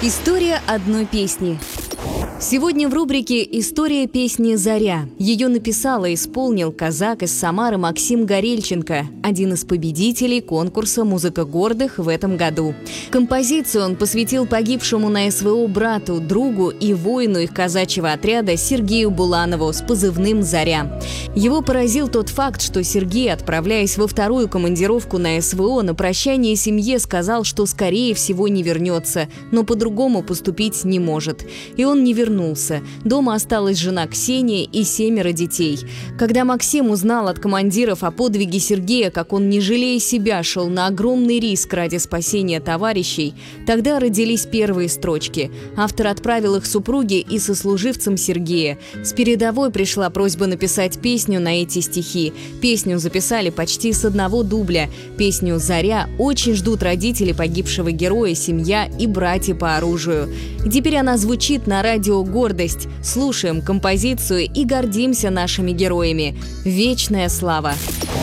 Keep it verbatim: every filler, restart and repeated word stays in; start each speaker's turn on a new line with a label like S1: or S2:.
S1: История одной песни. Сегодня в рубрике «История песни «Заря». Ее написал и исполнил казак из Самары Максим Горельченко, один из победителей конкурса «Музыка гордых» в этом году. Композицию он посвятил погибшему на СВО брату, другу и воину их казачьего отряда Сергею Буланову с позывным «Заря». Его поразил тот факт, что Сергей, отправляясь во вторую командировку на СВО, на прощание семье сказал, что скорее всего не вернется, но по-другому поступить не может. И он не вернулся. Дома осталась жена Ксения и семеро детей. Когда Максим узнал от командиров о подвиге Сергея, как он, не жалея себя, шел на огромный риск ради спасения товарищей, тогда родились первые строчки. Автор отправил их супруге и сослуживцам Сергея. С передовой пришла просьба написать песню на эти стихи. Песню записали почти с одного дубля. Песню «Заря» очень ждут родители погибшего героя, семья и братья по оружию. И теперь она звучит на радио «Гордость». Слушаем композицию и гордимся нашими героями. Вечная слава!